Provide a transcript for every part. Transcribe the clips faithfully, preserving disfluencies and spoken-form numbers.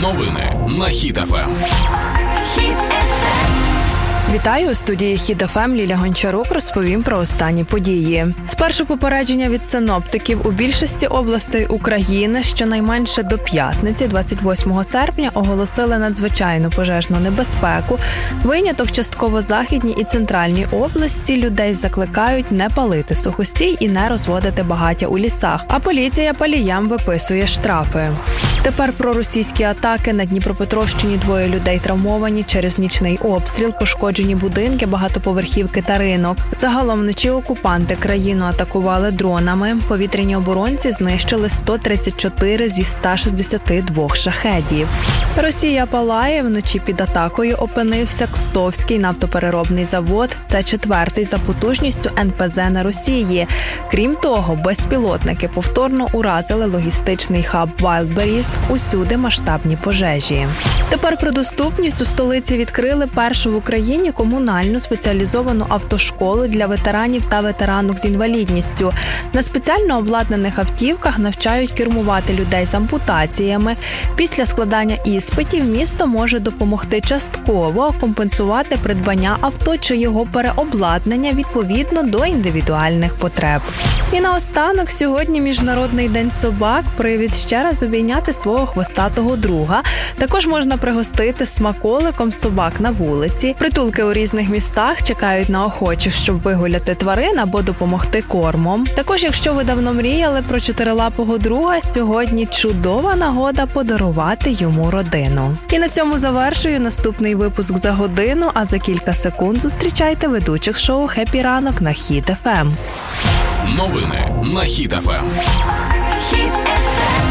Новини на Хіт еф ем. Хіт еф ем. Вітаю, у студії Хіт еф ем Ліля Гончарук розповім про останні події. Спершу попередження від синоптиків. У більшості областей України щонайменше до п'ятниці, двадцять восьмого серпня, оголосили надзвичайну пожежну небезпеку. Виняток частково західній і центральній області. Людей закликають не палити сухостій і не розводити багаття у лісах. А поліція паліям виписує штрафи. Тепер про російські атаки. На Дніпропетровщині двоє людей травмовані через нічний обстріл, пошкоджені будинки, багатоповерхівки та ринок. Загалом вночі окупанти країну атакували дронами. Повітряні оборонці знищили сто тридцять чотири зі ста шістдесяти двох шахедів. Росія палає. Вночі під атакою опинився Кстовський нафтопереробний завод. Це четвертий за потужністю ен пе зе на Росії. Крім того, безпілотники повторно уразили логістичний хаб Wildberries. Усюди масштабні пожежі. Тепер про доступність. У столиці відкрили першу в Україні комунальну спеціалізовану автошколу для ветеранів та ветеранок з інвалідністю. На спеціально обладнаних автівках навчають кермувати людей з ампутаціями. Після складання іспитів місто може допомогти частково компенсувати придбання авто чи його переобладнання відповідно до індивідуальних потреб. І наостанок, сьогодні Міжнародний день собак. Привід ще раз обійняти свого хвостатого друга. Також можна пригостити смаколиком собак на вулиці. Притулки у різних містах чекають на охочих, щоб вигуляти тварин або допомогти кормом. Також, якщо ви давно мріяли про чотирилапого друга, сьогодні чудова нагода подарувати йому родину. І на цьому завершую наступний випуск за годину, а за кілька секунд зустрічайте ведучих шоу «Хеппі ранок» на Хіт еф ем. Новини на Хіт еф ем. Хіт еф ем.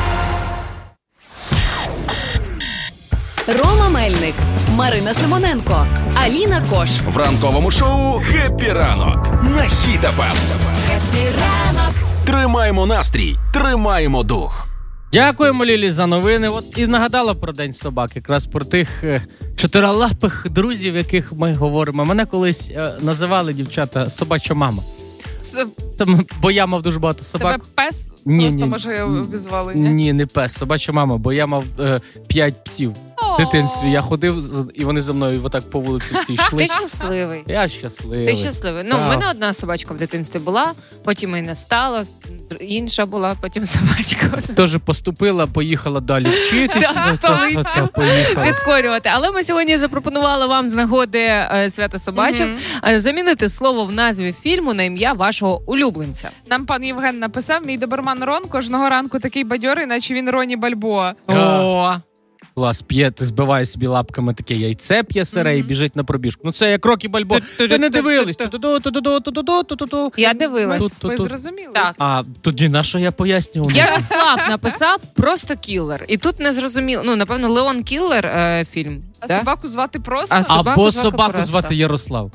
Рома Мельник, Марина Симоненко, Аліна Кош. В ранковому шоу «Хеппі ранок» на Хіт еф ем. Хеппі ранок. Тримаємо настрій, тримаємо дух. Дякуємо, Лілі, за новини. От і нагадала про День собак, якраз про тих е, чотирилапих друзів, яких ми говоримо. Мене колись е, називали дівчата собача мама. Це... Це, бо я мав дуже багато собак. Тебе пес? Ні, Просто, ні. може, обізвали, ні? Ні, не пес, собача мама, бо я мав е, п'ять псів. В дитинстві я ходив, і вони за мною отак по вулиці всі йшли. Ти щасливий. Я щасливий. Ти щасливий. Ну, Так. в мене одна собачка в дитинстві була, потім і не стала, інша була, потім собачка. Теж поступила, поїхала далі вчитись. Да, Це- це- це- це, поїхала. Підкорювати. Але ми сьогодні запропонували вам з нагоди е, свята собачок е, замінити слово в назві фільму на ім'я вашого улюбленця. Нам пан Євген написав, мій доберман Рон кожного ранку такий бадьорий, наче він Роні Бальбоа. О, Клас, п'є, ти збиває собі лапками таке яйце, п'є сире і біжить на пробіжку. Ну це як Рокі Бальбо. Ви не дивились? Ту-ту-ду-ту-ту-ду-ту-ту-ту-ту-ту. я дивилась. Тут, тут, Ми тут. зрозуміли. Так. А тоді на що я пояснював? Ярослав написав просто кілер. І тут не зрозуміло. Ну, напевно, Леон Кіллер е, фільм. А да? собаку звати просто? А собаку Або звати собаку просто. звати Ярослав.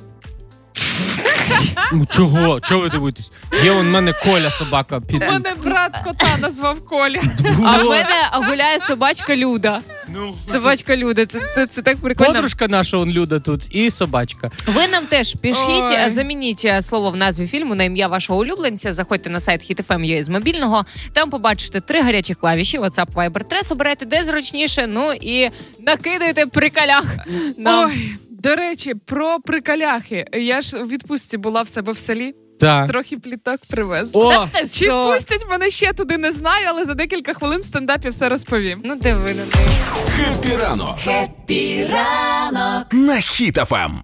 Ну чого? Чого ви дивитесь? Є у мене Коля собака. Під... У мене брат кота назвав Коля. А в мене гуляє собачка Люда. Собачка Люда. Це, це, це так прикольно. Подружка наша, он Люда тут, і собачка. Ви нам теж пишіть, Ой. замініть слово в назві фільму на ім'я вашого улюбленця. Заходьте на сайт хіт еф ем точка ю а з мобільного. Там побачите три гарячі клавіші: WhatsApp, Viber, Threads. Обирайте де зручніше. Ну і накидайте при калях. нам. Ой, до речі, про приколяхи. Я ж в відпустці була в себе в селі. Так. Трохи пліток привезла. О, Чи Що? пустять мене ще туди, не знаю, але за декілька хвилин в стендапі все розповім. Ну диви, ну диви. Хеппі ранок Хеппі ранок. на Хіт еф ем.